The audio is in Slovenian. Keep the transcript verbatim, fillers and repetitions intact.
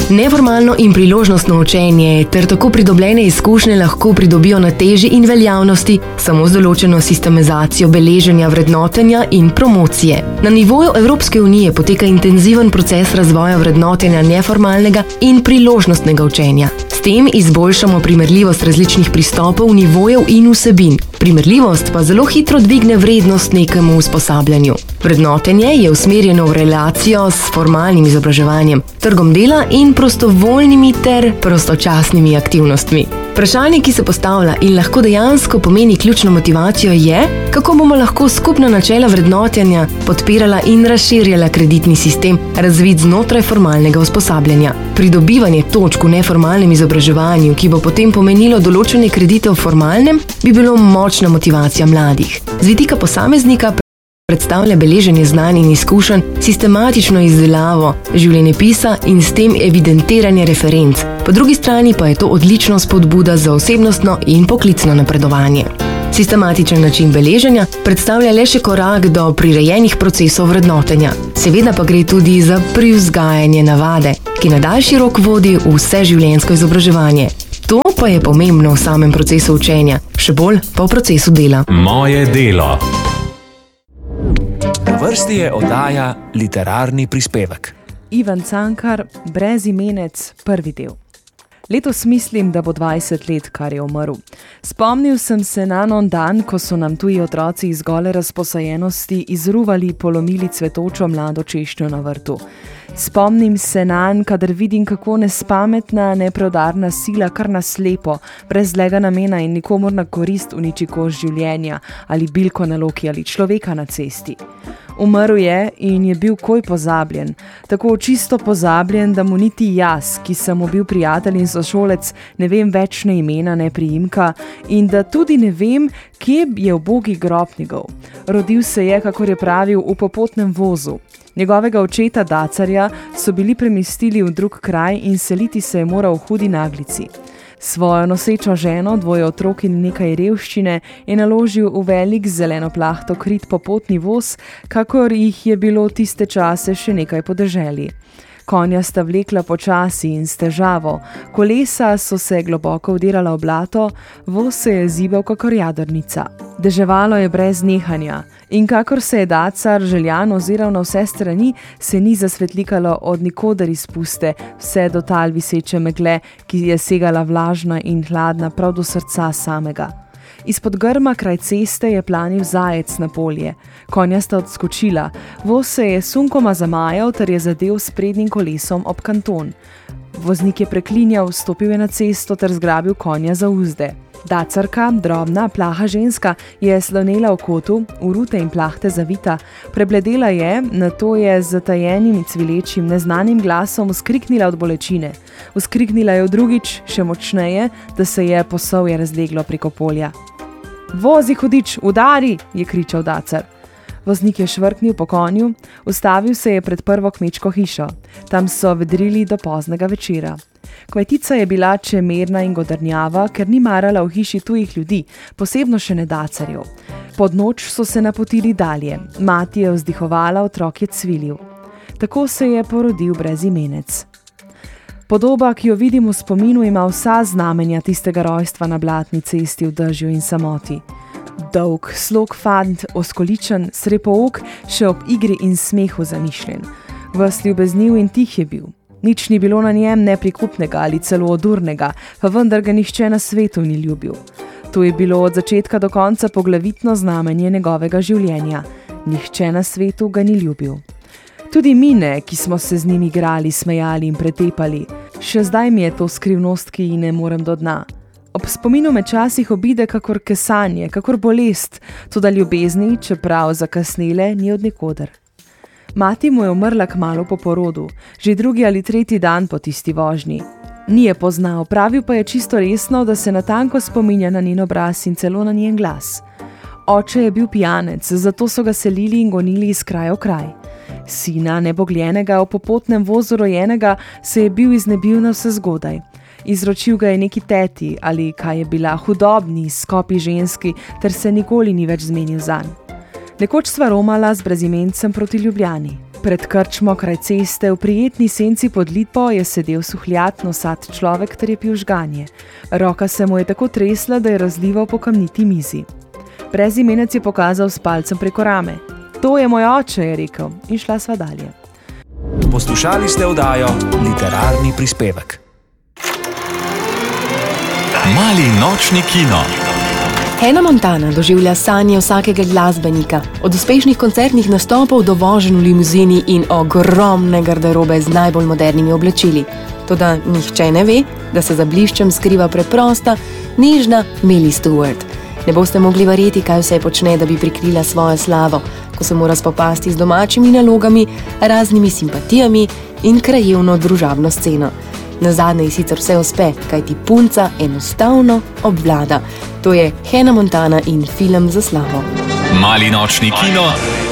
Neformalno in priložnostno učenje ter tako pridobljene izkušnje lahko pridobijo na teži in veljavnosti samo z določeno sistemizacijo beleženja, vrednotenja in promocije. Na nivoju Evropske unije poteka intenziven proces razvoja vrednotenja neformalnega in priložnostnega učenja. S tem izboljšamo primerljivost različnih pristopov, nivojev in vsebin. Primerljivost pa zelo hitro dvigne vrednost nekemu usposabljanju. Vrednotenje je usmerjeno v relacijo s formalnim izobraževanjem, trgom dela in prostovoljnimi ter prostočasnimi aktivnostmi. Vprašanje, ki se postavlja in lahko dejansko pomeni ključno motivacijo, je, kako bomo lahko skupna načela vrednotenja podpirala in razširjala kreditni sistem, razvit znotraj formalnega usposabljanja. Pridobivanje točk v neformalnem izobraževanju, ki bo potem pomenilo določene kredite v formalnem, bi bilo močna motivacija mladih. Z vidika posameznika predstavlja beleženje znanj in izkušenj, sistematično izdelavo življenjepisa in s tem evidentiranje referenc. Po drugi strani pa je to odlična spodbuda za osebnostno in poklicno napredovanje. Sistematičen način beleženja predstavlja le še korak do prirejenih procesov vrednotenja. Seveda pa gre tudi za privzgajanje navade, ki na daljši rok vodi v vseživljenjsko izobraževanje. To pa je pomembno v samem procesu učenja, še bolj pa v procesu dela. Moje delo. Na vrsti je oddaja Literarni prispevek. Ivan Cankar, Brezimenec, prvi del. Letos mislim, da bo dvajset let, kar je umrl. Spomnil sem se na non dan, ko so nam tuji otroci iz gole razposajenosti izruvali, polomili cvetočo mlado češnjo na vrtu. Spomnim se nanj, kadar vidim, kako nespametna, neprodarna sila kar naslepo, brez zlega namena in nikomur na korist uniči kož življenja ali bilko na loki ali človeka na cesti. Umrl je in je bil koj pozabljen, tako čisto pozabljen, da mu niti jaz, ki sem mu bil prijatelj in sošolec, ne vem več ne imena, ne priimka in da tudi ne vem, kje je ubogi grob njegov. Rodil se je, kakor je pravil, v popotnem vozu. Njegovega očeta Dacarja so bili premestili v drug kraj in seliti se je moral v hudi naglici. Svojo nosečo ženo, dvoje otrok in nekaj revščine je naložil v velik zeleno plahto krit popotni voz, kakor jih je bilo tiste čase še nekaj podeželi. Konja sta vlekla počasi in s težavo, kolesa so se globoko vdirala v blato, voz se je zibal kakor jadrnica. Deževalo je brez nehanja in kakor se je Dacar željan oziral na vse strani, se ni zasvetlikalo od nikoder izpuste, vse do tal viseče megle, ki je segala vlažna in hladna prav do srca samega. Izpod grma kraj ceste je planil zajec na polje. Konja sta odskočila. Voz se je sunkoma zamajal, ter je zadel s prednjim kolesom ob kanton. Voznik je preklinjal, stopil je na cesto ter zgrabil konja za uzde. Dacarka, drobna, plaha ženska, je slonela v kotu, v rute in plahte zavita. Prebledela je, nato je z zatajenim in cvilečim, neznanim glasom vzkriknila od bolečine. Vzkriknila je drugič, še močneje, da se je posovje razleglo preko polja. Vozi, hudič, udari, je kričal Dacar. Voznik je švrknil po konju, ustavil se je pred prvo kmečko hišo. Tam so vedrili do poznega večera. Kmetica je bila čemerna in godrnjava, ker ni marala v hiši tujih ljudi, posebno še ne Dacarjev. Pod noč so se napotili dalje. Mati je vzdihovala, otrok je cvilil. Tako se je porodil Brezimenec. Podoba, ki jo vidim v spominu, ima vsa znamenja tistega rojstva na blatni cesti v dežju in samoti. Dolg, slog fant, oskoličen, srepook, še ob igri in smehu zamišljen. Ves ljubezniv in tih je bil. Nič ni bilo na njem neprikupnega ali celo odurnega, pa vendar ga nihče na svetu ni ljubil. To je bilo od začetka do konca poglavitno znamenje njegovega življenja. Nihče na svetu ga ni ljubil. Tudi mine, ki smo se z njim igrali, smejali in pretepali. Še zdaj mi je to skrivnost, ki ji ne morem do dna. Ob spominu me časih obide kakor kesanje, kakor bolest, toda ljubezni, čeprav zakasnele, ni od nikoder. Mati mu je umrla kmalu po porodu, že drugi ali tretji dan po tisti vožnji. Ni je poznal, pravil pa je čisto resno, da se natanko spominja na njen obraz in celo na njen glas. Oče je bil pijanec, zato so ga selili in gonili iz kraja v kraj. Sina, nebogljenega, v popotnem vozu rojenega, se je bil iznebil na vse zgodaj. Izročil ga je neki teti ali kaj je bila, hudobni, skopi ženski, ter se nikoli ni več zmenil zanj. Nekoč sva romala z Brezimencem proti Ljubljani. Pred krčmo kraj ceste v prijetni senci pod lipo je sedel suhljat nosat človek ter je pil žganje. Roka se mu je tako tresla, da je razlival po kamniti mizi. Brezimenec je pokazal s palcem preko rame. To je moj oče, je rekel, in šla sva dalje. Poslušali ste oddajo Literarni prispevek. Mali nočni kino. Hannah Montana doživlja sanje vsakega glasbenika, od uspešnih koncertnih nastopov do voženj v limuzini in ogromne garderobe z najbolj modernimi oblačili. Toda nihče ne ve, da se za bliščem skriva preprosta, nežna Millie Stewart. Ne boste mogli verjeti, kaj vse počne, da bi prikrila svojo slavo, ko se mora spopasti z domačimi nalogami, raznimi simpatijami in krajevno družabno sceno. Nazadnje ji sicer vse uspe, kajti punca enostavno obvlada. To je Hannah Montana in film za slavo. Mali nočni kino.